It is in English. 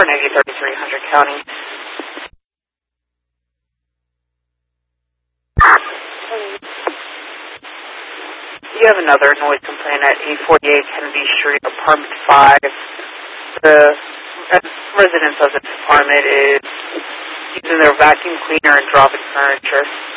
Carnegie 3300 County. You have another noise complaint at 848 Kennedy Street, apartment 5. The residence of this apartment is using their vacuum cleaner and dropping furniture.